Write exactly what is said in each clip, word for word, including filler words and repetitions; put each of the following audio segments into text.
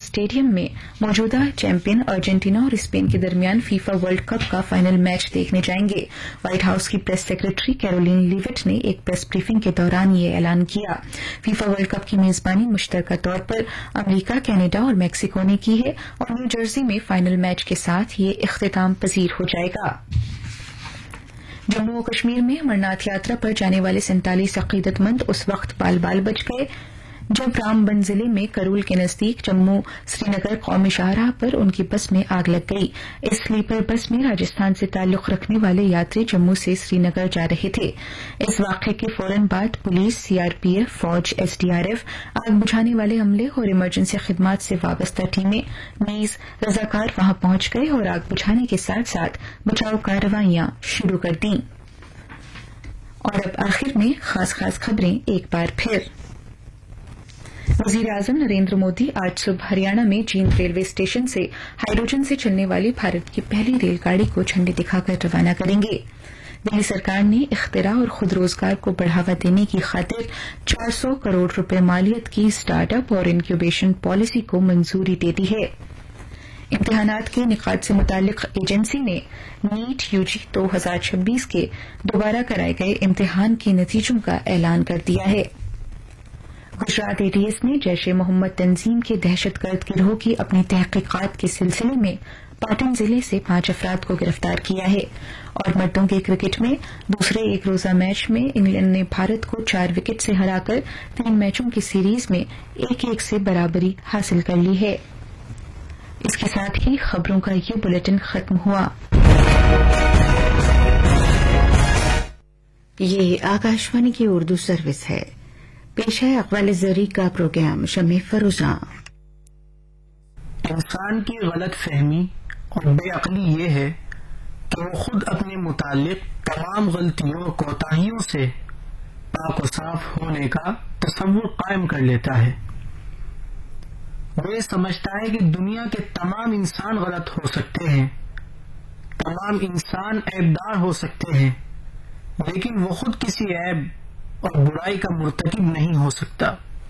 Stadium में मौजूदा champion Argentina और स्पेन के दरमियान फीफा वर्ल्ड कप का फाइनल मैच देखने जाएंगे। व्हाइट हाउस की प्रेस सेक्रेटरी कैरोलिन लीविट ने एक प्रेस ब्रीफिंग के दौरान ये ऐलान किया। फीफा वर्ल्ड कप की मेजबानी मुश्तरका तौर पर अमरीका, कनाडा और मैक्सिको ने की है और न्यू जर्सी में फाइनल मैच के साथ ये इख्तिताम पजीर हो जाएगा। जम्मू और कश्मीर में अमरनाथ यात्रा पर जाने वाले सैंतालीस अकीदतमंद उस वक्त बाल बाल बच गए जब रामबन जिले में करूल के नजदीक जम्मू श्रीनगर कौमी शाहराह पर उनकी बस में आग लग गई। इस स्लीपर बस में राजस्थान से ताल्लुक रखने वाले यात्री जम्मू से श्रीनगर जा रहे थे। इस वाकये के फौरन बाद पुलिस, सीआरपीएफ, फौज, एसडीआरएफ, आग बुझाने वाले अमले और इमरजेंसी खिदमात से वाबस्ता टीमें नीज रजाकार वहां पहुंच गए और आग बुझाने के साथ साथ बचाव कार्रवाइयां शुरू कर दी। और अब आखिर में खास खास खबरें एक बार फिर। वजीर आजम नरेंद्र मोदी आज सुबह हरियाणा में जींद रेलवे स्टेशन से हाइड्रोजन से चलने वाली भारत की पहली रेलगाड़ी को झंडी दिखाकर रवाना करेंगे। दिल्ली सरकार ने इख्तिरा और खुद रोजगार को बढ़ावा देने की खातिर चार सौ करोड़ रुपए मालियत की स्टार्टअप और इंक्यूबेशन पॉलिसी को मंजूरी दे दी है। इम्तिहानात के निकात से मुतालिक एजेंसी ने नीट यूजी दो हजार छब्बीस के दोबारा कराए गए इम्तिहान के नतीजों का ऐलान कर दिया है। गुजरात एटीएस ने जैश ए मोहम्मद तंजीम के दहशतगर्द गिरोह की अपनी तहकीकात के सिलसिले में पाटन जिले से पांच अफराद को गिरफ्तार किया है। और मर्दों के क्रिकेट में दूसरे एक रोजा मैच में इंग्लैंड ने भारत को चार विकेट से हराकर तीन मैचों की सीरीज में एक एक से बराबरी हासिल कर ली है। इसके साथ ही खबरों का ये बुलेटिन खत्म हुआ। ये आकाशवाणी की उर्दू सर्विस है। पेश है अक़वाल ज़री का प्रोग्राम शम्मे फरोज़ा। इंसान की गलत फहमी और बेअक्ली ये है कि वो खुद अपने मुतालिक तमाम गलतियों और कोताहियों से पाक व साफ होने का तसव्वुर कायम कर लेता है। वो ये समझता है कि दुनिया के तमाम इंसान गलत हो सकते हैं, तमाम इंसान ऐबदार हो सकते हैं, लेकिन वो खुद किसी ऐब और बुराई का मुर्तकिब नहीं हो सकता।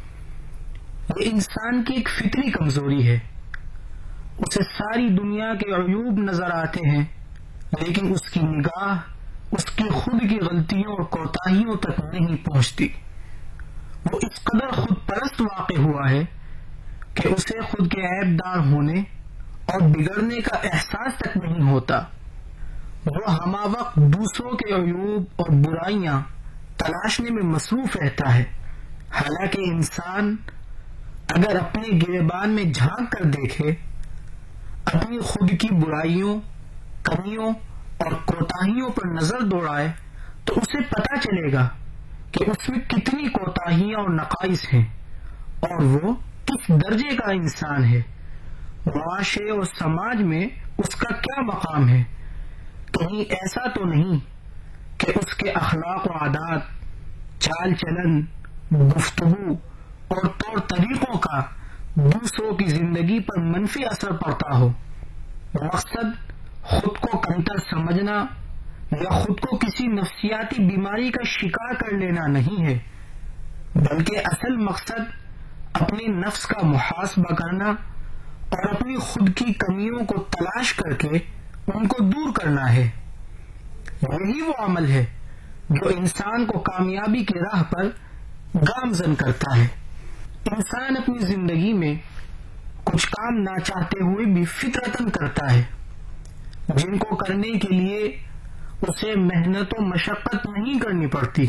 ये इंसान की एक फितरी कमजोरी है। उसे सारी दुनिया के अयूब नजर आते हैं, लेकिन उसकी निगाह उसकी खुद की गलतियों और कोताहियों तक नहीं पहुंचती। वो इस कदर खुद परस्त वाक़ हुआ है कि उसे खुद के ऐबदार होने और बिगड़ने का एहसास तक नहीं होता। वो हमावक्त दूसरों के अयूब और बुराइयां तलाशने में मसरूफ रहता है। हालांकि इंसान अगर अपने गिरेबान में झांक कर देखे, अपनी खुद की बुराइयों, कमियों और कोताहियों पर नजर दौड़ाए, तो उसे पता चलेगा कि उसमें कितनी कोताहियां और नकाइस हैं और वो किस दर्जे का इंसान है। मुआशरे और समाज में उसका क्या मकाम है। कहीं ऐसा तो नहीं कि उसके अखलाक व आदात, चाल चलन, गुफ्तगू और तौर तरीकों का दूसरों की जिंदगी पर मनफी असर पड़ता हो। मकसद खुद को कमतर समझना या खुद को किसी नफ्सियाती बीमारी का शिकार कर लेना नहीं है, बल्कि असल मकसद अपने नफ्स का मुहासबा करना और अपनी खुद की कमियों को तलाश करके उनको दूर करना है। यही वो अमल है जो इंसान को कामयाबी की राह पर गामजन करता है। इंसान अपनी जिंदगी में कुछ काम ना चाहते हुए भी फितरतन करता है, जिनको करने के लिए उसे मेहनत और मशक्कत नहीं करनी पड़ती,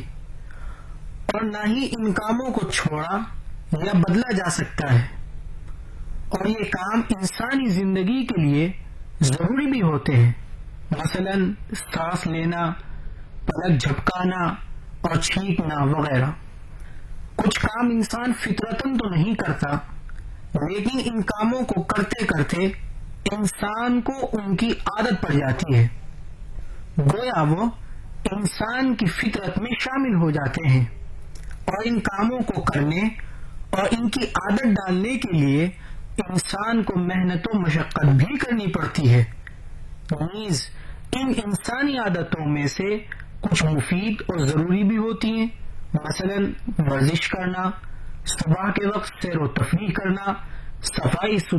और ना ही इन कामों को छोड़ा या बदला जा सकता है। और ये काम इंसानी जिंदगी के लिए जरूरी भी होते हैं, मसलन सांस लेना, पलक झपकाना और छींकना वगैरह। कुछ काम इंसान फितरतन तो नहीं करता, लेकिन इन कामों को करते करते इंसान को उनकी आदत पड़ जाती है। गोया वो इंसान की फितरत में शामिल हो जाते हैं और इन कामों को करने और इनकी आदत डालने के लिए इंसान को मेहनत और मशक्कत भी करनी पड़ती है। नीज इन इंसानी आदतों में से कुछ मुफीद और जरूरी भी होती हैं, मसलन वर्जिश करना, सुबह के वक्त सैर व तफरीह करना, सफाई